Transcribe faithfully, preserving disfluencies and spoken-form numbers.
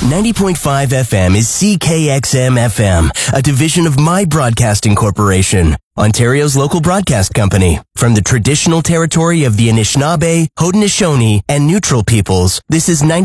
ninety point five F M is C K X M F M, a division of My Broadcasting Corporation, Ontario's local broadcast company. From the traditional territory of the Anishinaabe, Haudenosaunee, and Neutral peoples, this is ninety